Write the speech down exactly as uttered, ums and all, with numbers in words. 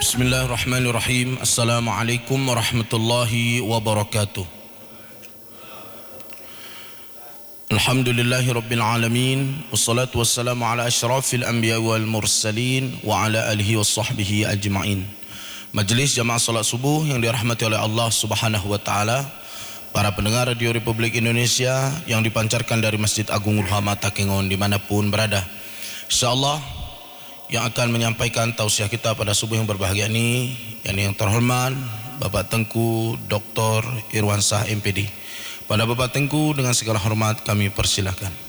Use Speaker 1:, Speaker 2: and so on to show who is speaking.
Speaker 1: Bismillahirrahmanirrahim. Assalamualaikum warahmatullahi wabarakatuh. Alhamdulillahi rabbil alamin. Wassalatu wassalamu ala asyrafil anbiya wal mursalin wa ala alihi wassahbihi ajma'in. Majelis jamaah salat subuh yang dirahmati oleh Allah Subhanahu wa taala, para pendengar Radio Republik Indonesia yang dipancarkan dari Masjid Agung Ruhama Takengon dimanapun berada. Insyaallah yang akan menyampaikan tausiah kita pada subuh yang berbahagia ini, yakni yang terhormat Bapak Tengku Doktor Irwansyah M Pd. Pada Bapak Tengku dengan segala hormat kami persilahkan.